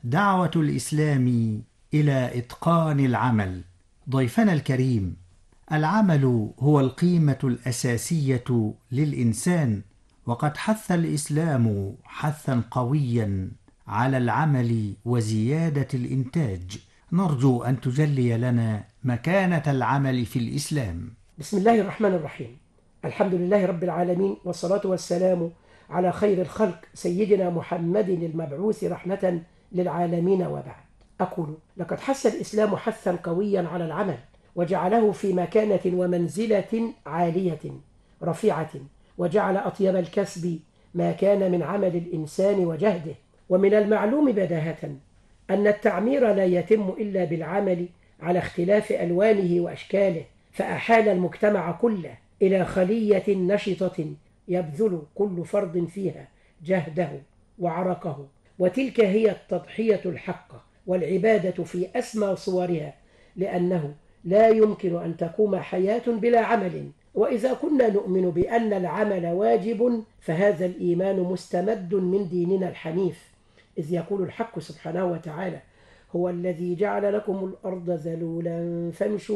دعوة الإسلام إلى إتقان العمل. ضيفنا الكريم، العمل هو القيمة الأساسية للإنسان، وقد حث الإسلام حثا قويا على العمل وزيادة الإنتاج. نرجو أن تجلي لنا مكانة العمل في الإسلام. بسم الله الرحمن الرحيم. الحمد لله رب العالمين، والصلاة والسلام على خير الخلق سيدنا محمد المبعوث رحمة للعالمين، وبعد. أقول: لقد حث الإسلام حثا قويا على العمل، وجعله في مكانة ومنزلة عالية رفيعة، وجعل أطيب الكسب ما كان من عمل الإنسان وجهده. ومن المعلوم بداهة أن التعمير لا يتم إلا بالعمل على اختلاف ألوانه وأشكاله، فأحال المجتمع كله إلى خلية نشطة يبذل كل فرد فيها جهده وعرقه، وتلك هي التضحية الحقة والعبادة في أسمى صورها، لأنه لا يمكن أن تقوم حياة بلا عمل. وإذا كنا نؤمن بأن العمل واجب، فهذا الإيمان مستمد من ديننا الحنيف، إذ يقول الحق سبحانه وتعالى: هو الذي جعل لكم الأرض ذلولا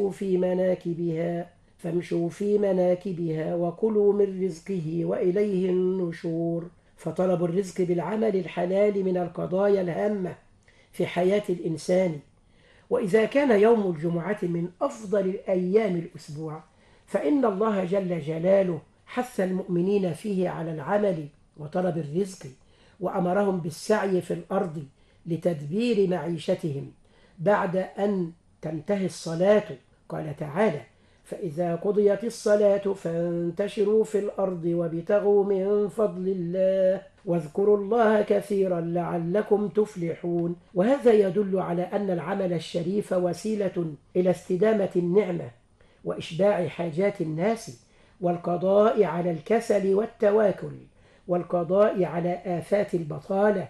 فامشوا في مناكبها وكلوا من رزقه وإليه النشور. فطلب الرزق بالعمل الحلال من القضايا الهامة في حياة الإنسان. وإذا كان يوم الجمعة من أفضل أيام الأسبوع، فإن الله جل جلاله حث المؤمنين فيه على العمل وطلب الرزق، وأمرهم بالسعي في الأرض لتدبير معيشتهم بعد أن تنتهي الصلاة. قال تعالى: فإذا قضيت الصلاة فانتشروا في الأرض وابتغوا من فضل الله واذكروا الله كثيرا لعلكم تفلحون. وهذا يدل على أن العمل الشريف وسيلة إلى استدامة النعمة وإشباع حاجات الناس، والقضاء على الكسل والتواكل، والقضاء على آفات البطالة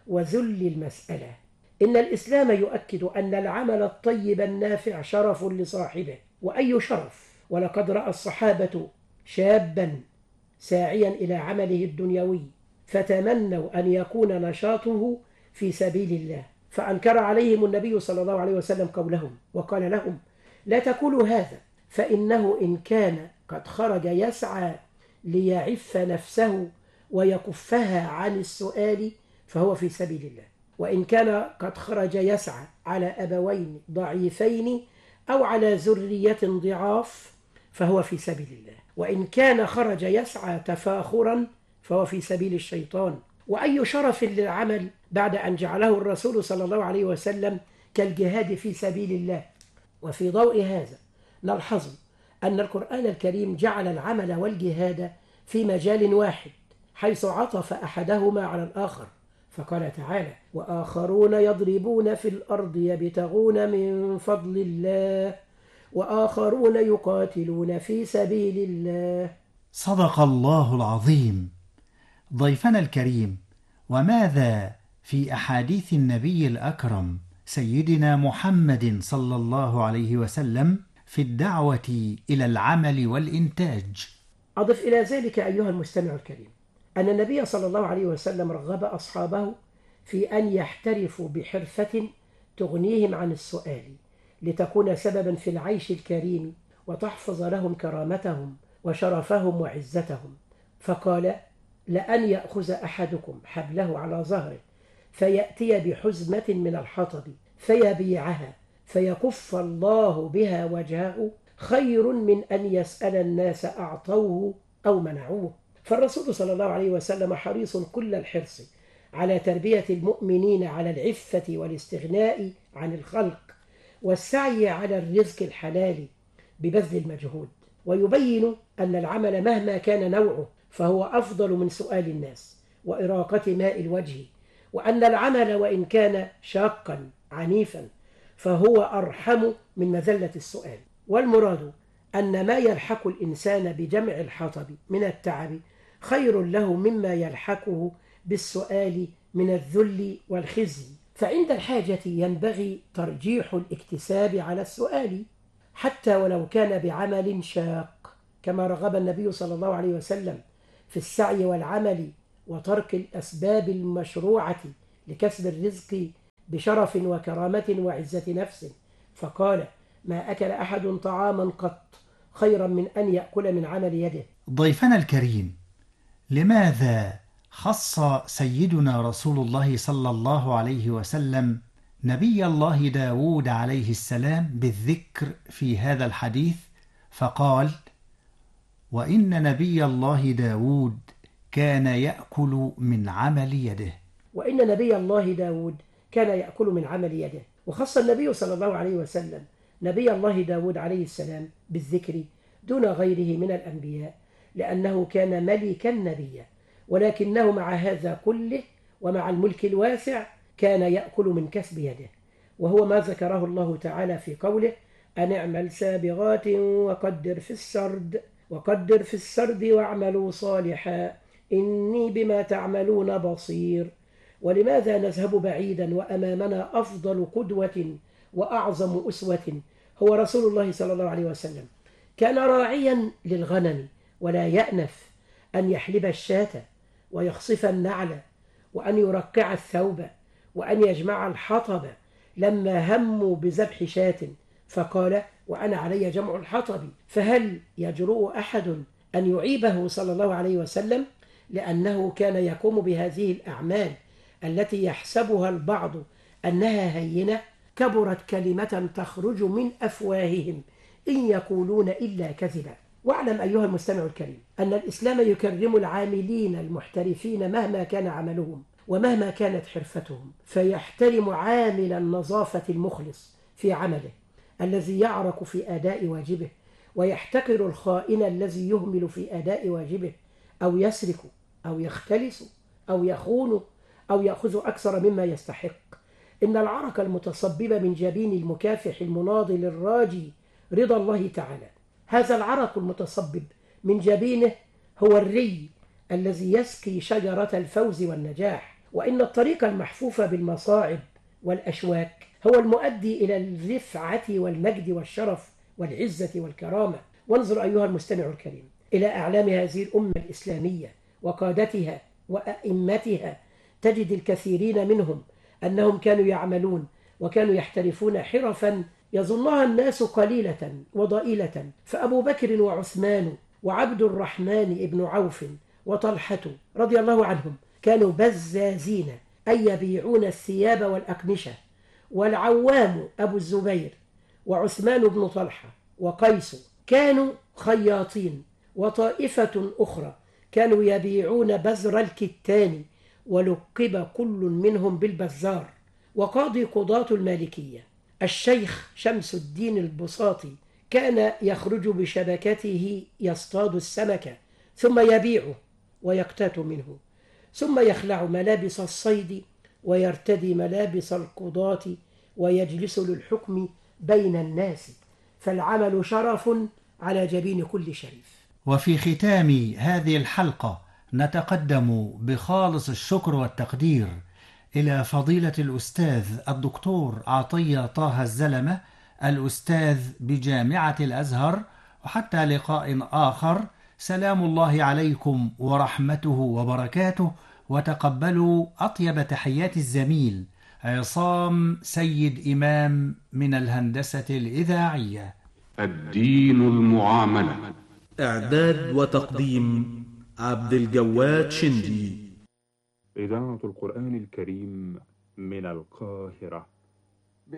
وذل المسألة. إن الإسلام يؤكد أن العمل الطيب النافع شرف لصاحبه، وأي شرف! ولقد رأى الصحابة شابا ساعيا إلى عمله الدنيوي فتمنوا أن يكون نشاطه في سبيل الله، فأنكر عليهم النبي صلى الله عليه وسلم قولهم، وقال لهم: لا تقولوا هذا، فإنه إن كان قد خرج يسعى ليعف نفسه ويكفها عن السؤال فهو في سبيل الله، وإن كان قد خرج يسعى على أبوين ضعيفين أو على ذرية ضعاف فهو في سبيل الله، وإن كان خرج يسعى تفاخرا فهو في سبيل الشيطان. وأي شرف للعمل بعد أن جعله الرسول صلى الله عليه وسلم كالجهاد في سبيل الله. وفي ضوء هذا نلحظ أن القرآن الكريم جعل العمل والجهاد في مجال واحد، حيث عطف أحدهما على الآخر، فقال تعالى: وآخرون يضربون في الأرض يبتغون من فضل الله وآخرون يقاتلون في سبيل الله. صدق الله العظيم. ضيفنا الكريم، وماذا في أحاديث النبي الأكرم سيدنا محمد صلى الله عليه وسلم في الدعوة إلى العمل والإنتاج؟ أضف إلى ذلك أيها المستمع الكريم أن النبي صلى الله عليه وسلم رغب أصحابه في أن يحترفوا بحرفة تغنيهم عن السؤال، لتكون سببا في العيش الكريم وتحفظ لهم كرامتهم وشرفهم وعزتهم. فقال: لأن يأخذ أحدكم حبله على ظهره فيأتي بحزمة من الحطب فيبيعها فيكف الله بها وجهه خير من أن يسأل الناس أعطوه أو منعوه. فالرسول صلى الله عليه وسلم حريص كل الحرص على تربية المؤمنين على العفة والاستغناء عن الخلق والسعي على الرزق الحلال ببذل المجهود، ويبين أن العمل مهما كان نوعه فهو أفضل من سؤال الناس وإراقة ماء الوجه، وأن العمل وإن كان شاقا عنيفا فهو أرحم من مذلة السؤال. والمراد أن ما يلحق الإنسان بجمع الحطب من التعب خير له مما يلحقه بالسؤال من الذل والخزي. فعند الحاجة ينبغي ترجيح الاكتساب على السؤال حتى ولو كان بعمل شاق، كما رغب النبي صلى الله عليه وسلم في السعي والعمل وترك الأسباب المشروعة لكسب الرزق بشرف وكرامة وعزة نفس، فقال: ما أكل أحد طعاما قط خيرا من أن يأكل من عمل يده. ضيفنا الكريم، لماذا خص سيدنا رسول الله صلى الله عليه وسلم نبي الله داود عليه السلام بالذكر في هذا الحديث، فقال: وإن نبي الله داود كان يأكل من عمل يده؟ وإن نبي الله داود كان يأكل من عمل يده. وخص النبي صلى الله عليه وسلم نبي الله داود عليه السلام بالذكر دون غيره من الأنبياء، لأنه كان ملكا نبيا، ولكنه مع هذا كله ومع الملك الواسع كان يأكل من كسب يده، وهو ما ذكره الله تعالى في قوله: أن اعمل سابغات وقدر في السرد واعملوا صالحا إني بما تعملون بصير. ولماذا نذهب بعيدا وأمامنا أفضل قدوة وأعظم أسوة هو رسول الله صلى الله عليه وسلم؟ كان راعيا للغنم ولا يأنف أن يحلب الشاة ويخصف النعل وأن يرقع الثوب وأن يجمع الحطب لما هموا بذبح شاة، فقال: وأنا علي جمع الحطب. فهل يجرؤ أحد أن يعيبه صلى الله عليه وسلم؟ لأنه كان يقوم بهذه الأعمال التي يحسبها البعض أنها هينة، كبرت كلمة تخرج من أفواههم إن يقولون إلا كذبا. واعلم أيها المستمع الكريم أن الإسلام يكرم العاملين المحترفين مهما كان عملهم ومهما كانت حرفتهم، فيحترم عامل النظافة المخلص في عمله الذي يعرق في أداء واجبه، ويحتقر الخائن الذي يهمل في أداء واجبه أو يسرق أو يختلس أو يخون أو يأخذ أكثر مما يستحق. إن العرق المتصبب من جبين المكافح المناضل الراجي رضا الله تعالى، هذا العرق المتصبب من جبينه هو الري الذي يسقي شجرة الفوز والنجاح. وإن الطريق المحفوف بالمصاعب والأشواك هو المؤدي إلى الرفعة والمجد والشرف والعزة والكرامة. وانظر أيها المستمع الكريم إلى أعلام هذه الأمة الإسلامية وقادتها وأئمتها، تجد الكثيرين منهم أنهم كانوا يعملون وكانوا يحترفون حرفا يظنها الناس قليلة وضئيلة، فأبو بكر وعثمان وعبد الرحمن ابن عوف وطلحة رضي الله عنهم كانوا بزازين، أي يبيعون الثياب والأقمشة. والعوام أبو الزبير وعثمان بن طلحة وقيس كانوا خياطين. وطائفة أخرى كانوا يبيعون بزر الكتان، ولقب كل منهم بالبزار. وقاضي قضاة المالكية الشيخ شمس الدين البساطي كان يخرج بشبكته يصطاد السمك ثم يبيعه ويقتات منه، ثم يخلع ملابس الصيد ويرتدي ملابس القضاة ويجلس للحكم بين الناس، فالعمل شرف على جبين كل شريف. وفي ختام هذه الحلقة نتقدم بخالص الشكر والتقدير إلى فضيلة الأستاذ الدكتور عطية طه الزلمة، الأستاذ بجامعة الأزهر. وحتى لقاء آخر، سلام الله عليكم ورحمته وبركاته، وتقبلوا أطيب تحيات الزميل عصام سيد إمام من الهندسة الإذاعية. الدين المعاملة. إعداد وتقديم عبد الجواد شندي. إذاعة القرآن الكريم من القاهرة.